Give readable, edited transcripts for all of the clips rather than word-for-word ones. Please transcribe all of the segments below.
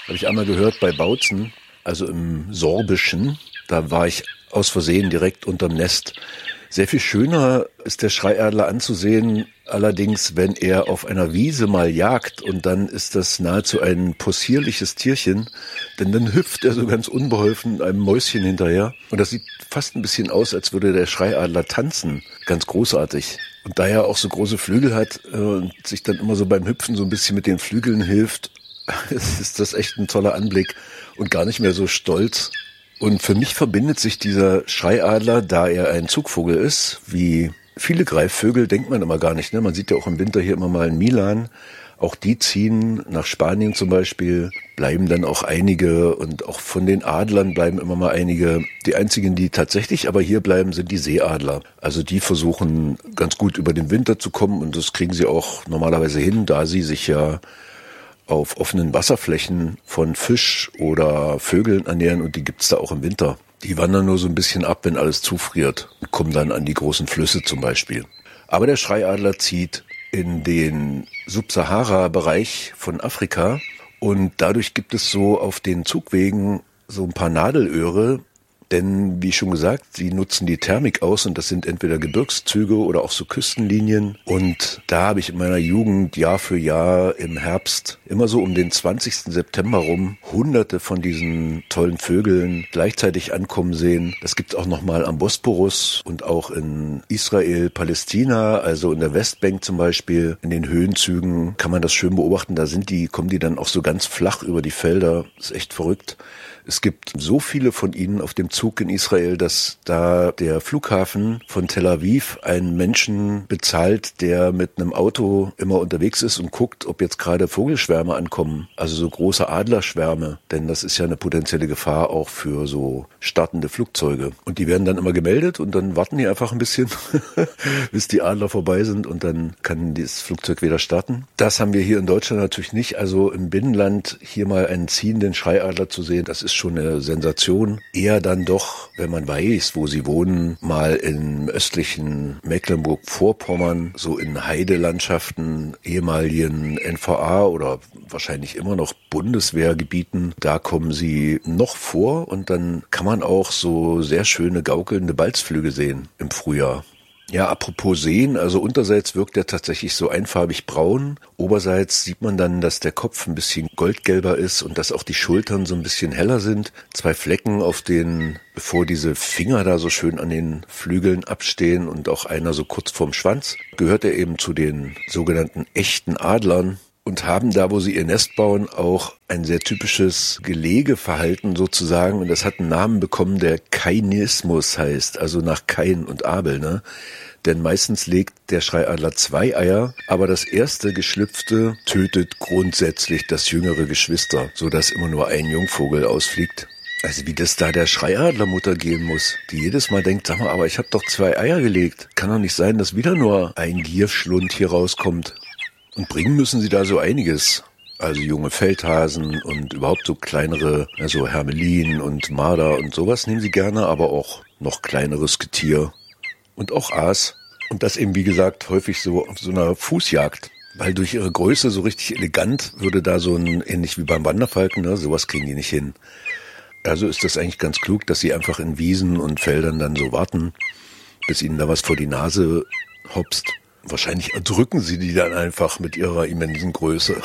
Habe ich einmal gehört bei Bautzen, also im Sorbischen. Da war ich aus Versehen direkt unterm Nest. Sehr viel schöner ist der Schreiadler anzusehen, allerdings, wenn er auf einer Wiese mal jagt, und dann ist das nahezu ein possierliches Tierchen, denn dann hüpft er so ganz unbeholfen einem Mäuschen hinterher, und das sieht fast ein bisschen aus, als würde der Schreiadler tanzen. Ganz großartig. Und da er auch so große Flügel hat und sich dann immer so beim Hüpfen so ein bisschen mit den Flügeln hilft, ist das echt ein toller Anblick und gar nicht mehr so stolz. Und für mich verbindet sich dieser Schreiadler, da er ein Zugvogel ist, wie viele Greifvögel, denkt man immer gar nicht, ne? Man sieht ja auch im Winter hier immer mal in Milan. Auch die ziehen nach Spanien zum Beispiel, bleiben dann auch einige, und auch von den Adlern bleiben immer mal einige. Die einzigen, die tatsächlich aber hier bleiben, sind die Seeadler. Also die versuchen ganz gut über den Winter zu kommen, und das kriegen sie auch normalerweise hin, da sie sich ja auf offenen Wasserflächen von Fisch oder Vögeln ernähren, und die gibt's da auch im Winter. Die wandern nur so ein bisschen ab, wenn alles zufriert, und kommen dann an die großen Flüsse zum Beispiel. Aber der Schreiadler zieht in den Subsahara-Bereich von Afrika, und dadurch gibt es so auf den Zugwegen so ein paar Nadelöhre. Denn, wie schon gesagt, sie nutzen die Thermik aus, und das sind entweder Gebirgszüge oder auch so Küstenlinien. Und da habe ich in meiner Jugend Jahr für Jahr im Herbst immer so um den 20. September rum Hunderte von diesen tollen Vögeln gleichzeitig ankommen sehen. Das gibt es auch nochmal am Bosporus und auch in Israel, Palästina, also in der Westbank zum Beispiel. In den Höhenzügen kann man das schön beobachten. Da kommen die dann auch so ganz flach über die Felder. Das ist echt verrückt. Es gibt so viele von ihnen auf dem Zug in Israel, dass da der Flughafen von Tel Aviv einen Menschen bezahlt, der mit einem Auto immer unterwegs ist und guckt, ob jetzt gerade Vogelschwärme ankommen. Also so große Adlerschwärme, denn das ist ja eine potenzielle Gefahr auch für so startende Flugzeuge. Und die werden dann immer gemeldet, und dann warten die einfach ein bisschen, bis die Adler vorbei sind, und dann kann das Flugzeug wieder starten. Das haben wir hier in Deutschland natürlich nicht. Also im Binnenland hier mal einen ziehenden Schreiadler zu sehen, das ist schon eine Sensation. Eher dann doch, wenn man weiß, wo sie wohnen, mal im östlichen Mecklenburg-Vorpommern, so in Heidelandschaften, ehemaligen NVA oder wahrscheinlich immer noch Bundeswehrgebieten, da kommen sie noch vor, und dann kann man auch so sehr schöne gaukelnde Balzflüge sehen im Frühjahr. Ja, apropos sehen, also unterseits wirkt er tatsächlich so einfarbig braun. Oberseits sieht man dann, dass der Kopf ein bisschen goldgelber ist und dass auch die Schultern so ein bisschen heller sind. 2 Flecken bevor diese Finger da so schön an den Flügeln abstehen, und auch einer so kurz vorm Schwanz, gehört er eben zu den sogenannten echten Adlern. Und haben da, wo sie ihr Nest bauen, auch ein sehr typisches Gelegeverhalten sozusagen. Und das hat einen Namen bekommen, der Kainismus heißt, also nach Kain und Abel, ne? Denn meistens legt der Schreiadler 2 Eier, aber das erste geschlüpfte tötet grundsätzlich das jüngere Geschwister, sodass immer nur ein Jungvogel ausfliegt. Also wie das da der Schreiadlermutter gehen muss, die jedes Mal denkt, sag mal, aber ich habe doch 2 Eier gelegt. Kann doch nicht sein, dass wieder nur ein Gierschlund hier rauskommt. Und bringen müssen sie da so einiges. Also junge Feldhasen und überhaupt so kleinere, also Hermelin und Marder und sowas nehmen sie gerne, aber auch noch kleineres Getier und auch Aas. Und das eben, wie gesagt, häufig so auf so einer Fußjagd. Weil durch ihre Größe so richtig elegant würde da so ein, ähnlich wie beim Wanderfalken, ne, sowas kriegen die nicht hin. Also ist das eigentlich ganz klug, dass sie einfach in Wiesen und Feldern dann so warten, bis ihnen da was vor die Nase hopst. Wahrscheinlich erdrücken sie die dann einfach mit ihrer immensen Größe.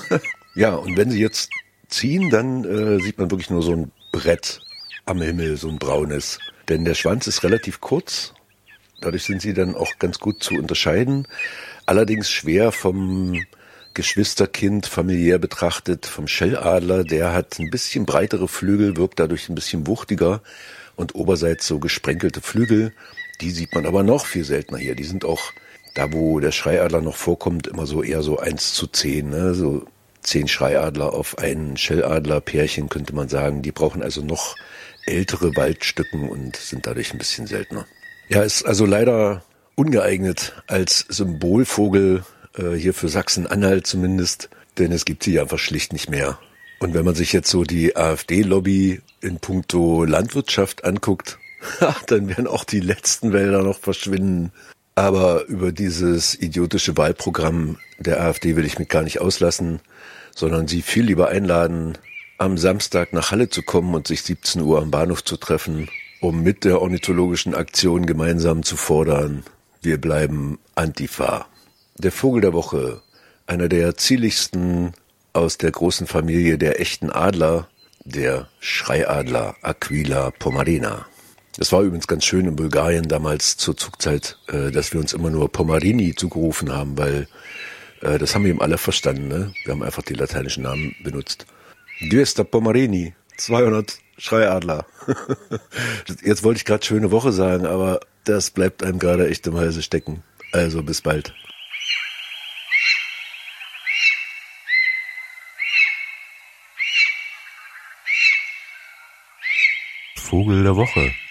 Ja, und wenn sie jetzt ziehen, dann sieht man wirklich nur so ein Brett am Himmel, so ein braunes. Denn der Schwanz ist relativ kurz. Dadurch sind sie dann auch ganz gut zu unterscheiden. Allerdings schwer vom Geschwisterkind familiär betrachtet, vom Schelladler. Der hat ein bisschen breitere Flügel, wirkt dadurch ein bisschen wuchtiger, und oberseits so gesprenkelte Flügel. Die sieht man aber noch viel seltener hier. Die sind auch da, wo der Schreiadler noch vorkommt, immer so eher so 1:10, ne? So 10 Schreiadler auf einen Schelladler-Pärchen, könnte man sagen. Die brauchen also noch ältere Waldstücken und sind dadurch ein bisschen seltener. Ja, ist also leider ungeeignet als Symbolvogel, hier für Sachsen-Anhalt zumindest, denn es gibt sie einfach schlicht nicht mehr. Und wenn man sich jetzt so die AfD-Lobby in puncto Landwirtschaft anguckt, dann werden auch die letzten Wälder noch verschwinden. Aber über dieses idiotische Wahlprogramm der AfD will ich mich gar nicht auslassen, sondern Sie viel lieber einladen, am Samstag nach Halle zu kommen und sich 17 Uhr am Bahnhof zu treffen, um mit der ornithologischen Aktion gemeinsam zu fordern: Wir bleiben Antifa. Der Vogel der Woche, einer der zierlichsten aus der großen Familie der echten Adler, der Schreiadler Aquila pomarina. Das war übrigens ganz schön in Bulgarien damals zur Zugzeit, dass wir uns immer nur Pomarini zugerufen haben, weil das haben wir eben alle verstanden. Ne? Wir haben einfach die lateinischen Namen benutzt. 200 Pomarini, 200 Schreiadler. Jetzt wollte ich gerade schöne Woche sagen, aber das bleibt einem gerade echt im Halse stecken. Also bis bald. Vogel der Woche.